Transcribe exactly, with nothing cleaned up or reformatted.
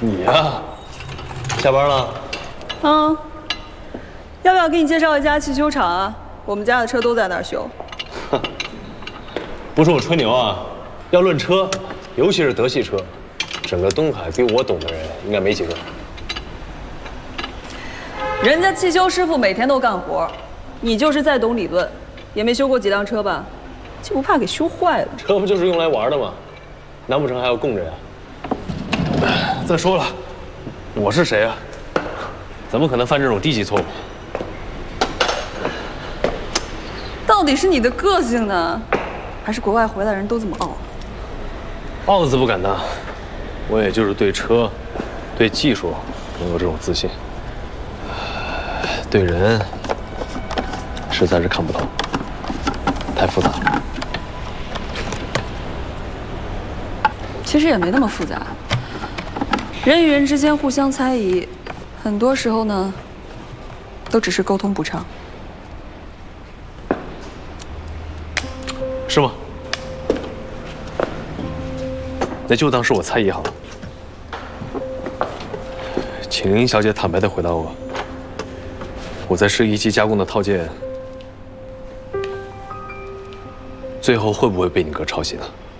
你呀，下班了？ 嗯，要不要给你介绍一家汽修厂啊？我们家的车都在那儿修。 不是我吹牛啊，要论车，尤其是德系车，整个东海比我懂的人应该没几个。 人家汽修师傅每天都干活，你就是再懂理论，也没修过几辆车吧？就不怕给修坏了？ 车不就是用来玩的吗？难不成还要供着呀？再说了，我是谁啊？怎么可能犯这种低级错误？ 到底是你的个性呢，还是国外回来人都这么傲？ 傲字不敢当，我也就是对车、对技术能有这种自信，对人实在是看不透，太复杂了。 其实也没那么复杂，人与人之间互相猜疑，很多时候呢，都只是沟通不畅。 是吗？那就当是我猜疑好了。请林小姐坦白地回答我，我在试衣机加工的套件，最后会不会被你哥抄袭了？